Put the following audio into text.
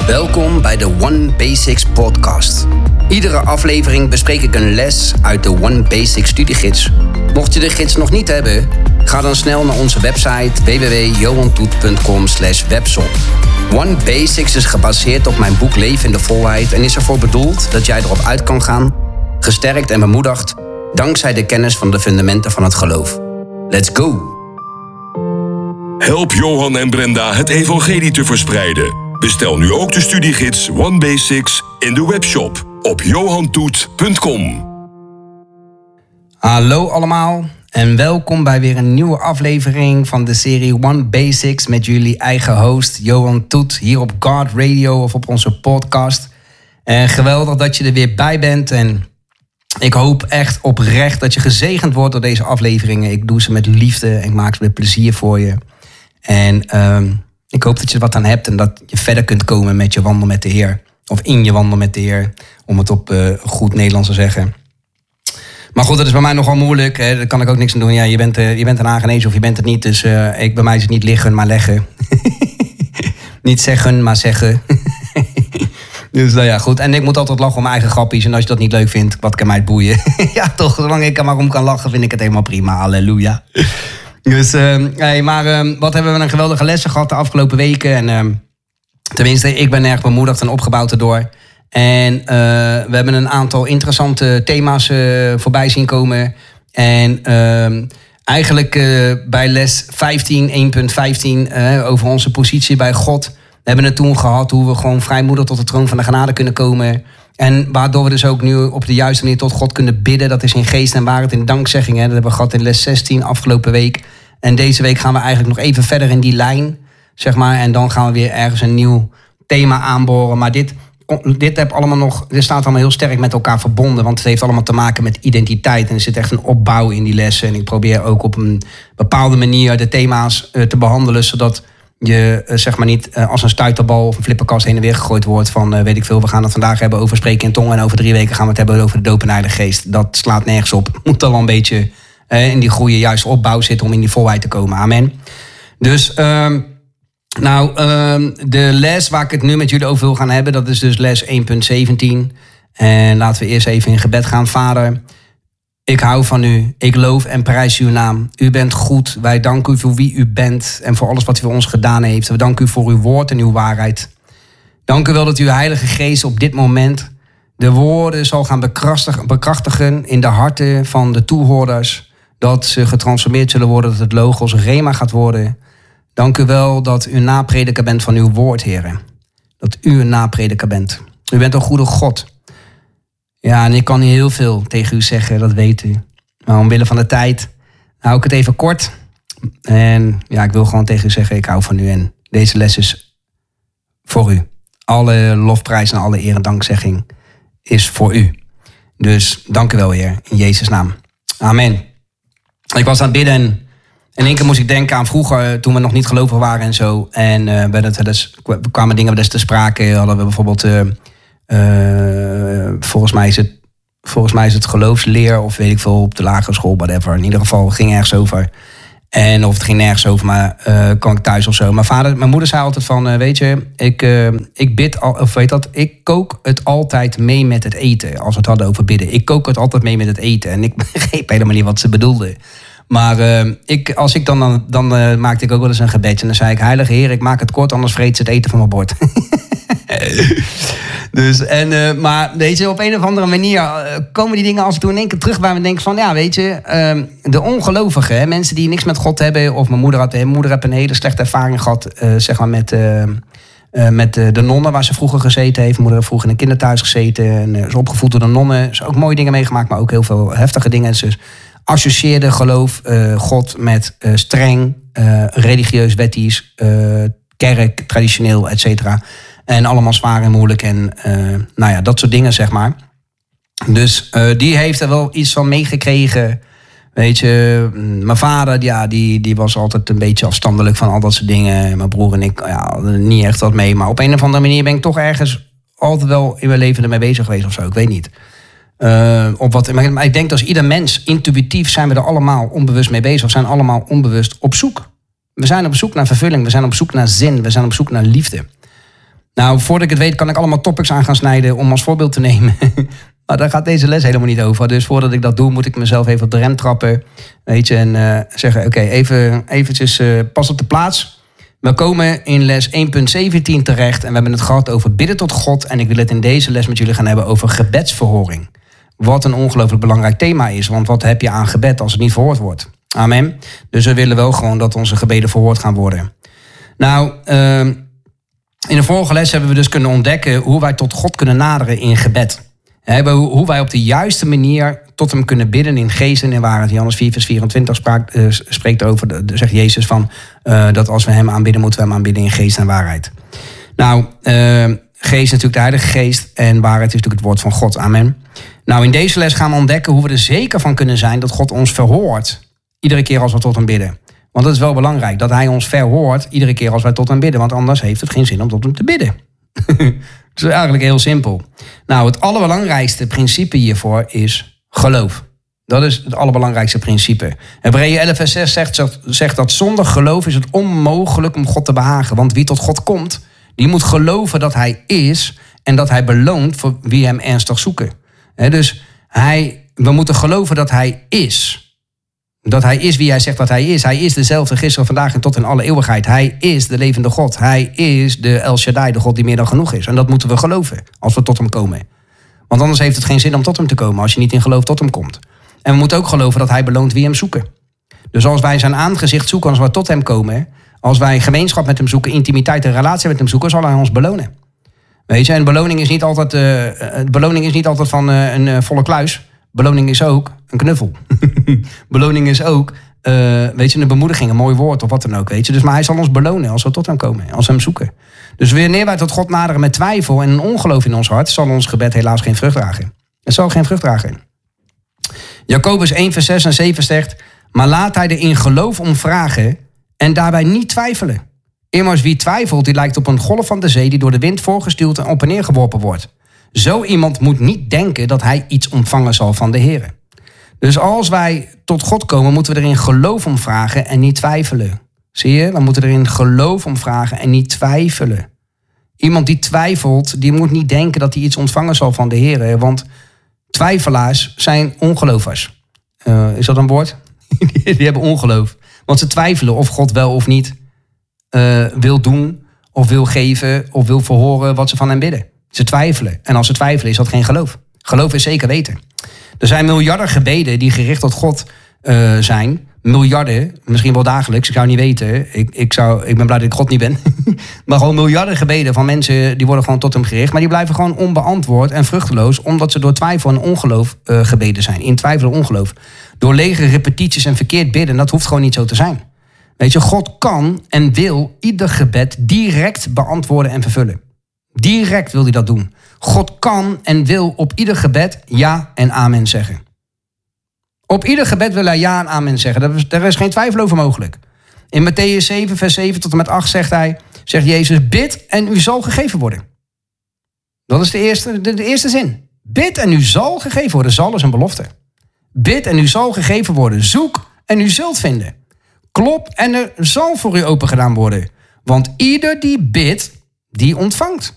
Welkom bij de One Basics podcast. Iedere aflevering bespreek ik een les uit de One Basics studiegids. Mocht je de gids nog niet hebben, ga dan snel naar onze website www.johantoet.com/webshop. One Basics is gebaseerd op mijn boek Leven in de Volheid en is ervoor bedoeld dat jij erop uit kan gaan, gesterkt en bemoedigd, dankzij de kennis van de fundamenten van het geloof. Let's go! Help Johan en Brenda het evangelie te verspreiden. Bestel nu ook de studiegids One Basics in de webshop op johantoet.com. Hallo allemaal en welkom bij weer een nieuwe aflevering van de serie One Basics met jullie eigen host Johan Toet hier op God Radio of op onze podcast. Geweldig dat je er weer bij bent en ik hoop echt oprecht dat je gezegend wordt door deze afleveringen. Ik doe ze met liefde en ik maak ze met plezier voor je. En ik hoop dat je er wat aan hebt en dat je verder kunt komen met je wandel met de Heer. Of in je wandel met de Heer, om het op goed Nederlands te zeggen. Maar goed, dat is bij mij nogal moeilijk. Hè. Daar kan ik ook niks aan doen. Ja, je bent een aangenezen of je bent het niet. Dus bij mij is het niet liggen, maar leggen. Niet zeggen, maar zeggen. Dus nou ja, goed. En ik moet altijd lachen om mijn eigen grappies. En als je dat niet leuk vindt, wat kan mij het boeien? Ja, toch. Zolang ik er maar om kan lachen, vind ik het helemaal prima. Halleluja. Dus, wat hebben we een geweldige lessen gehad de afgelopen weken. En tenminste, ik ben erg bemoedigd en opgebouwd erdoor. En we hebben een aantal interessante thema's voorbij zien komen. En eigenlijk bij les 15, 1.15, over onze positie bij God. We hebben het toen gehad hoe we gewoon vrijmoedig tot de troon van de genade kunnen komen. En waardoor we dus ook nu op de juiste manier tot God kunnen bidden. Dat is in geest en waarheid in dankzegging. Hè. Dat hebben we gehad in les 16 afgelopen week. En deze week gaan we eigenlijk nog even verder in die lijn, zeg maar. En dan gaan we weer ergens een nieuw thema aanboren. Maar dit staat allemaal heel sterk met elkaar verbonden. Want het heeft allemaal te maken met identiteit. En er zit echt een opbouw in die lessen. En ik probeer ook op een bepaalde manier de thema's te behandelen. Zodat je zeg maar niet als een stuiterbal of een flipperkast heen en weer gegooid wordt van weet ik veel. We gaan het vandaag hebben over spreken in tongen. En over 3 weken gaan we het hebben over de doop en de Heilige Geest. Dat slaat nergens op. Moet al een beetje in die goede juiste opbouw zitten om in die volheid te komen. Amen. Dus de les waar ik het nu met jullie over wil gaan hebben, dat is dus les 1.17. En laten we eerst even in gebed gaan. Vader, ik hou van u. Ik loof en prijs uw naam. U bent goed. Wij danken u voor wie u bent en voor alles wat u voor ons gedaan heeft. We danken u voor uw woord en uw waarheid. Dank u wel dat uw Heilige Geest op dit moment de woorden zal gaan bekrachtigen in de harten van de toehoorders. Dat ze getransformeerd zullen worden, dat het logos rema gaat worden. Dank u wel dat u een naprediker bent van uw woord, heren. Dat u een naprediker bent. U bent een goede God. Ja, en ik kan niet heel veel tegen u zeggen, dat weet u. Maar omwille van de tijd hou ik het even kort. En ja, ik wil gewoon tegen u zeggen, ik hou van u. En deze les is voor u. Alle lofprijs en alle eer en dankzegging is voor u. Dus dank u wel, Heer, in Jezus' naam. Amen. Ik was aan het bidden en in één keer moest ik denken aan vroeger, toen we nog niet gelovig waren en zo. En kwamen dingen wel eens te sprake. Hadden we bijvoorbeeld, volgens mij is het geloofsleer of weet ik veel, op de lagere school, whatever. In ieder geval, het ging ergens over. En of het ging nergens over, maar kwam ik thuis of zo. Mijn moeder zei altijd van, weet je, ik kook het altijd mee met het eten. Als we het hadden over bidden. Ik kook het altijd mee met het eten. En ik begreep helemaal niet wat ze bedoelde. Maar dan maakte ik ook wel eens een gebedje. En dan zei ik, Heilige Heer, ik maak het kort, anders vreet ze het eten van mijn bord. Maar weet je, op een of andere manier komen die dingen af en toe in één keer terug bij me en denk van, ja, weet je, de ongelovigen, mensen die niks met God hebben, of mijn moeder heeft een hele slechte ervaring gehad, zeg maar met de nonnen waar ze vroeger gezeten heeft. Mijn moeder heeft vroeger in een kinderthuis gezeten en is opgevoed door de nonnen. Ze heeft ook mooie dingen meegemaakt, maar ook heel veel heftige dingen. Dus associeerde geloof God met streng, religieus, wettisch, kerk, traditioneel, et cetera. En allemaal zwaar en moeilijk en dat soort dingen, zeg maar. Dus die heeft er wel iets van meegekregen. Weet je, mijn vader, ja, die was altijd een beetje afstandelijk van al dat soort dingen. Mijn broer en ik, ja, niet echt wat mee. Maar op een of andere manier ben ik toch ergens altijd wel in mijn leven ermee bezig geweest of zo. Ik weet niet. Maar ik denk dat als ieder mens, intuïtief zijn we er allemaal onbewust mee bezig. We zijn allemaal onbewust op zoek. We zijn op zoek naar vervulling. We zijn op zoek naar zin. We zijn op zoek naar liefde. Nou, voordat ik het weet kan ik allemaal topics aan gaan snijden om als voorbeeld te nemen. Maar daar gaat deze les helemaal niet over. Dus voordat ik dat doe, moet ik mezelf even op de rem trappen. Weet je, en zeggen, oké, eventjes pas op de plaats. We komen in les 1.17 terecht en we hebben het gehad over bidden tot God. En ik wil het in deze les met jullie gaan hebben over gebedsverhoring. Wat een ongelooflijk belangrijk thema is. Want wat heb je aan gebed als het niet verhoord wordt? Amen. Dus we willen wel gewoon dat onze gebeden verhoord gaan worden. Nou, in de vorige les hebben we dus kunnen ontdekken hoe wij tot God kunnen naderen in gebed. Hoe wij op de juiste manier tot hem kunnen bidden in geest en in waarheid. Johannes 4 vers 24 spreekt over, zegt Jezus van, dat als we hem aanbidden, moeten we hem aanbidden in geest en waarheid. Nou, geest is natuurlijk de Heilige Geest en waarheid is natuurlijk het woord van God. Amen. Nou, in deze les gaan we ontdekken hoe we er zeker van kunnen zijn dat God ons verhoort. Iedere keer als we tot hem bidden. Want dat is wel belangrijk, dat hij ons verhoort iedere keer als wij tot hem bidden. Want anders heeft het geen zin om tot hem te bidden. Het is eigenlijk heel simpel. Nou, het allerbelangrijkste principe hiervoor is geloof. Dat is het allerbelangrijkste principe. Hebreeën 11 vers 6 zegt dat zonder geloof is het onmogelijk om God te behagen. Want wie tot God komt, die moet geloven dat hij is en dat hij beloont voor wie hem ernstig zoeken. Dus we moeten geloven dat hij is. Dat hij is wie hij zegt dat hij is. Hij is dezelfde gisteren, vandaag en tot in alle eeuwigheid. Hij is de levende God. Hij is de El Shaddai, de God die meer dan genoeg is. En dat moeten we geloven als we tot hem komen. Want anders heeft het geen zin om tot hem te komen als je niet in geloof tot hem komt. En we moeten ook geloven dat hij beloont wie hem zoeken. Dus als wij zijn aangezicht zoeken, als we tot hem komen, als wij gemeenschap met hem zoeken, intimiteit en relatie met hem zoeken, zal hij ons belonen. Weet je, en beloning is niet altijd van een volle kluis. Beloning is ook een knuffel. Beloning is ook, een bemoediging, een mooi woord of wat dan ook. Weet je. Dus, maar hij zal ons belonen als we tot hem komen, als we hem zoeken. Dus wanneer wij tot God naderen met twijfel en een ongeloof in ons hart, zal ons gebed helaas geen vrucht dragen. Het zal geen vrucht dragen. Jacobus 1 vers 6 en 7 zegt, maar laat hij er in geloof om vragen en daarbij niet twijfelen. Immers wie twijfelt, die lijkt op een golf van de zee die door de wind voorgestuwd en op en neer geworpen wordt. Zo iemand moet niet denken dat hij iets ontvangen zal van de Heer. Dus als wij tot God komen, moeten we er in geloof om vragen en niet twijfelen. Zie je? We moeten er in geloof om vragen en niet twijfelen. Iemand die twijfelt, die moet niet denken dat hij iets ontvangen zal van de Heer. Want twijfelaars zijn ongelovers. Is dat een woord? Die hebben ongeloof. Want ze twijfelen of God wel of niet wil doen, of wil geven, of wil verhoren wat ze van hem bidden. Ze twijfelen. En als ze twijfelen is dat geen geloof. Geloof is zeker weten. Er zijn miljarden gebeden die gericht tot God zijn. Miljarden, misschien wel dagelijks. Ik zou niet weten. Ik ben blij dat ik God niet ben. Maar gewoon miljarden gebeden van mensen die worden gewoon tot hem gericht. Maar die blijven gewoon onbeantwoord en vruchteloos. Omdat ze door twijfel en ongeloof gebeden zijn. In twijfel en ongeloof. Door lege repetities en verkeerd bidden. Dat hoeft gewoon niet zo te zijn. Weet je, God kan en wil ieder gebed direct beantwoorden en vervullen. Direct wil hij dat doen. God kan en wil op ieder gebed ja en amen zeggen. Op ieder gebed wil hij ja en amen zeggen. Daar is geen twijfel over mogelijk. In Mattheüs 7 vers 7 tot en met 8 zegt Jezus, bid en u zal gegeven worden. Dat is de eerste zin. Bid en u zal gegeven worden. Zal is een belofte. Bid en u zal gegeven worden. Zoek en u zult vinden. Klop en er zal voor u open gedaan worden. Want ieder die bidt, die ontvangt.